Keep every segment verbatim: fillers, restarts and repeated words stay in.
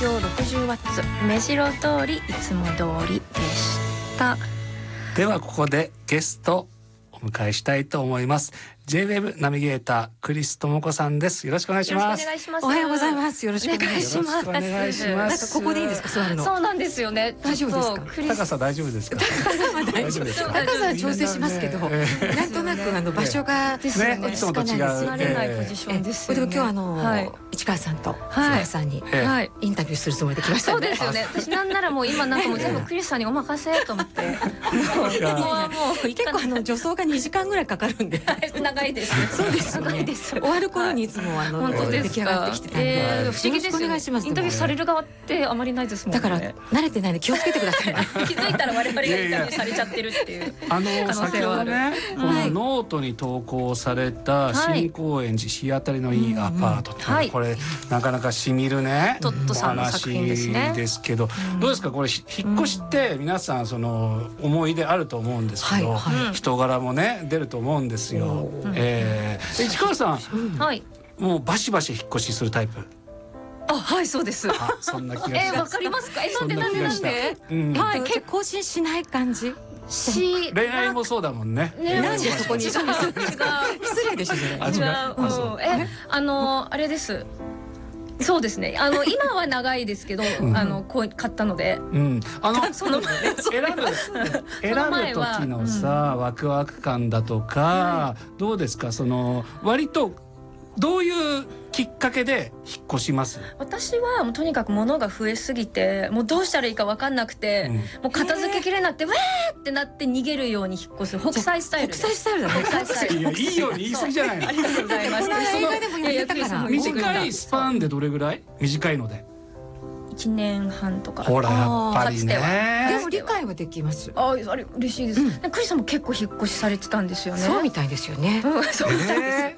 京ろくじゅうワッツ目白通りいつも通りでした。 ではここでゲストお迎えしたいと思います。 ジェイウェーブ ナビゲータークリス智子さんです。よろしくお願いします。 おはようございます。 よろしくお願いします。 お願いします。 なんかここでいいですか、座るの。 そうなんですよね。 大丈夫ですか。 高さ大丈夫ですか。 高さは大丈夫です。高さは調整しますけど、なんとなくあの場所がですね。 いつもと違う慣れないポジションですよね。 でも今日あの市川さんと菅さんにインタビューするつもりで来ました。 そうですよね。私なんならもう今なんかもう全部クリスさんにお任せと思って。 結構あの助走がにじかんぐらいかかるんで。 長いです。 そうですよね。終わる頃にいつもあの出来上がってきてたんで、 不思議ですよね。インタビューされる側ってあまりないですもんね。 だから慣れてないんで気をつけてください。 気づいたら我々がインタビューされちゃってるっていう。 あの先ほどね、このノートに投稿された新高円寺日当たりのいいアパートってこれなかなかしみるねトットさんの作品ですね。 ですけどどうですか、これ引っ越しって皆さんその思い出あると思うんですけど、人柄もね出ると思うんですよ。ええ、市川さん、 はい、 もうバシバシ引っ越しするタイプ。 あ、はい、そうです。 あ、そんな気がした。 え、わかりますか。え、なんでなんでなんで。 はい、結構更新しない感じ。 し、 恋愛もそうだもんね。 なんでそこに。違う。失礼でしょ。 違う。え、あのあれです。そうですね。あの今は長いですけど、あのこう買ったので、 うん、あのその選ぶ選ぶ時のさワクワク感だとかどうですか。その割とどういうきっかけで引っ越します？ 私はもうとにかく物が増えすぎてもうどうしたらいいか分かんなくて、うん、もう片付けきれなくて、えー、わーってなって逃げるように引っ越す北斎スタイルです。 北斎スタイルだね。 北斎スタイル。 いや、いいように言い過ぎじゃないの。 ありがとうございます。 短いスパンでどれぐらい？短いのでいちねんはんとか。 ほらやっぱりね。 でも理解はできます。 あ、あれ嬉しいです。クリスさんも結構引っ越しされてたんですよね。 そうみたいですよね。 そうみたいです。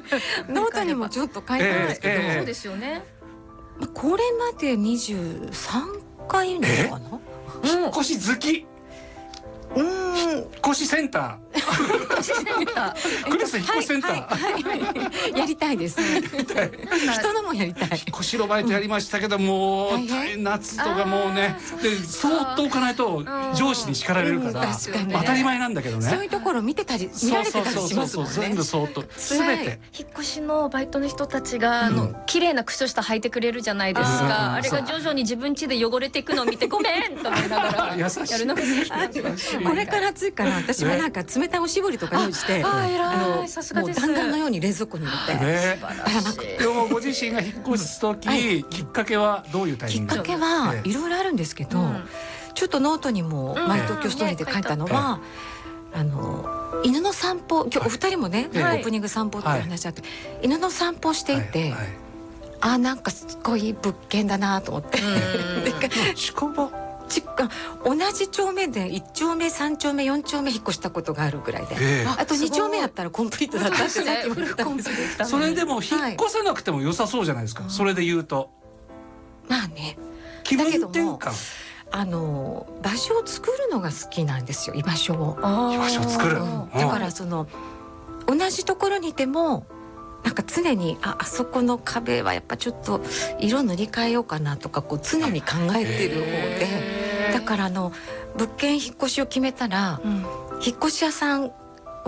ノートにもちょっと書いてあるんですけど。 そうですよね。 これまでにじゅうさんかいのかな。 引っ越し好き。うん、引っ越しセンター。クリス引っ越しセンター。やりたいです。人のもやりたい。 引っ越しのバイトやりましたけどもう夏とかもうね、でそーっと置かないと上司に叱られるから当たり前なんだけどね。 そういうところ見てたり見られてたりしますもんね。 全部そーっと全て。 引っ越しのバイトの人たちがあの綺麗な靴下履いてくれるじゃないですか。あれが徐々に自分家で汚れていくのを見てごめんと思いながらやるのが好きなんです。 これから暑いから私はなんか冷たいおしぼりとか用意して、あのもう弾丸のように冷蔵庫に入れて。 でもご自身が引っ越す時きっかけはどういうタイミング？ きっかけはいろいろあるんですけど、ちょっとノートにもマイ東京ストーリーで書いたのは、あの犬の散歩、今日お二人もねオープニング散歩っていう話あって、犬の散歩していて、あ、なんかすごい物件だなと思って。 近場。 同じ丁目でいち丁目さん丁目よん丁目引っ越したことがあるぐらいで、あとに丁目やったらコンプリートだったってさっきも言ったんですけど、 それでも引っ越さなくても良さそうじゃないですか。それで言うとまあね、 気分転換、 あの場所を作るのが好きなんですよ。居場所を居場所を作る。 だからその同じところにいてもなんか常にああそこの壁はやっぱちょっと色塗り替えようかなとかこう常に考えてる方で、だからあの物件引っ越しを決めたら、うん、引っ越し屋さん